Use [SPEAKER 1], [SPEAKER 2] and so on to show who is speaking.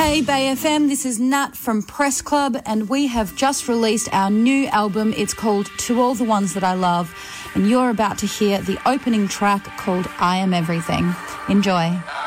[SPEAKER 1] Hey Bay FM, this is Nat from Press Club, and we have just released our new album. It's called To All the Ones That I Love, and you're about to hear the opening track called I Am Everything. Enjoy.